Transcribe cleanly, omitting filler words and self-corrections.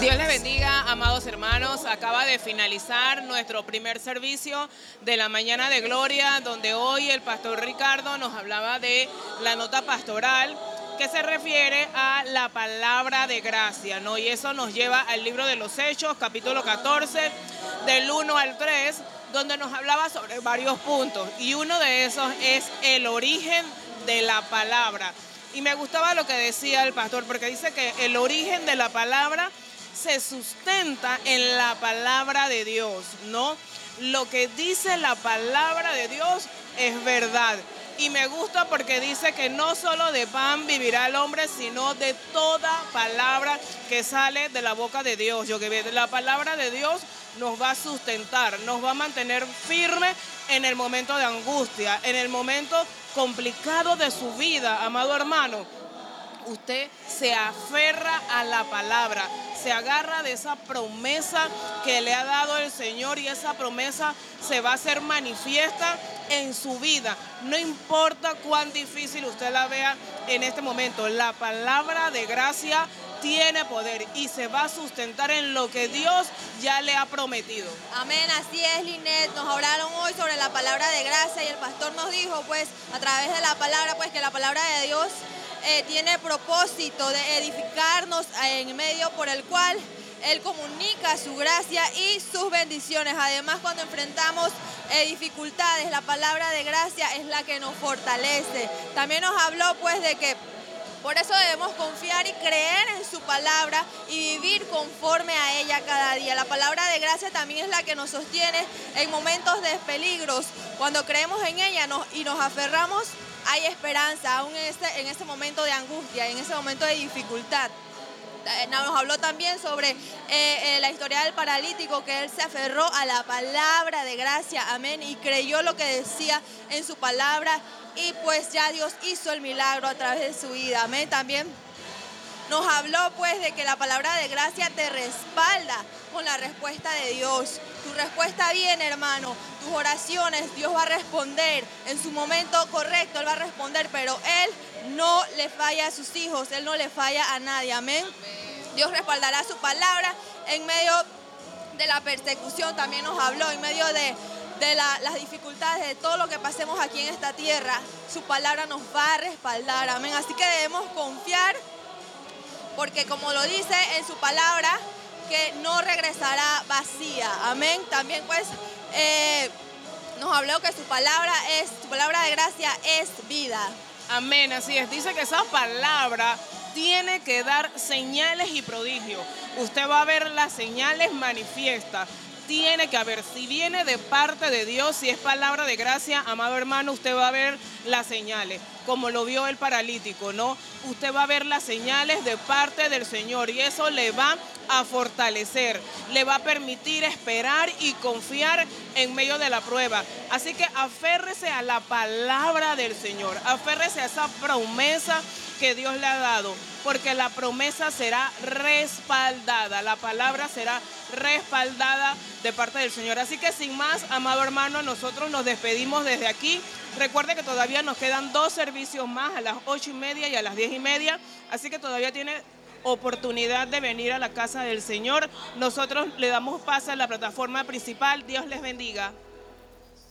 Dios les bendiga, amados hermanos. Acaba de finalizar nuestro primer servicio de la Mañana de Gloria, donde hoy el pastor Ricardo nos hablaba de la nota pastoral que se refiere a la palabra de gracia, ¿no? Y eso nos lleva al libro de los Hechos, capítulo 14, del 1 al 3, donde nos hablaba sobre varios puntos. Y uno de esos es el origen de la palabra. Y me gustaba lo que decía el pastor, porque dice que el origen de la palabra se sustenta en la palabra de Dios, ¿no? Lo que dice la palabra de Dios es verdad. Y me gusta porque dice que no solo de pan vivirá el hombre, sino de toda palabra que sale de la boca de Dios. Yo que la palabra de Dios nos va a sustentar, nos va a mantener firme en el momento de angustia, en el momento complicado de su vida, amado hermano. Usted se aferra a la palabra, se agarra de esa promesa que le ha dado el Señor y esa promesa se va a hacer manifiesta en su vida. No importa cuán difícil usted la vea en este momento, la palabra de gracia tiene poder y se va a sustentar en lo que Dios ya le ha prometido. Amén, así es, Linet. Nos hablaron hoy sobre la palabra de gracia y el pastor nos dijo, pues, a través de la palabra, pues, que la palabra de Dios tiene propósito de edificarnos en medio por el cual Él comunica su gracia y sus bendiciones. Además, cuando enfrentamos dificultades, la palabra de gracia es la que nos fortalece. También nos habló, pues, de que por eso debemos confiar y creer en su palabra y vivir conforme a ella cada día. La palabra de gracia también es la que nos sostiene en momentos de peligros. Cuando creemos en ella y nos aferramos, hay esperanza, aún en ese momento de angustia, en ese momento de dificultad. Nos habló también sobre la historia del paralítico, que él se aferró a la palabra de gracia, amén, y creyó lo que decía en su palabra, y pues ya Dios hizo el milagro a través de su vida, amén. También nos habló, pues, de que la palabra de gracia te respalda con la respuesta de Dios. Tu respuesta viene, hermano. Tus oraciones, Dios va a responder en su momento correcto. Él va a responder, pero Él no le falla a sus hijos. Él no le falla a nadie. Amén. Dios respaldará su palabra en medio de la persecución. También nos habló en medio de las dificultades, de todo lo que pasemos aquí en esta tierra. Su palabra nos va a respaldar. Amén. Así que debemos confiar, porque como lo dice en su palabra, que no regresará vacía. Amén. También, pues, nos habló que su palabra de gracia es vida. Amén, así es. Dice que esa palabra tiene que dar señales y prodigios. Usted va a ver las señales manifiestas. Tiene que haber, si viene de parte de Dios, si es palabra de gracia, amado hermano, usted va a ver las señales, como lo vio el paralítico, ¿no? Usted va a ver las señales de parte del Señor y eso le va a fortalecer, le va a permitir esperar y confiar en medio de la prueba. Así que aférrese a la palabra del Señor, aférrese a esa promesa que Dios le ha dado, porque la promesa será respaldada, la palabra será respaldada de parte del Señor. Así que sin más, amado hermano, nosotros nos despedimos desde aquí. Recuerde que todavía nos quedan 2 servicios más, a las 8:30 y a las 10:30, así que todavía tiene oportunidad de venir a la casa del Señor. Nosotros le damos paso a la plataforma principal. Dios les bendiga.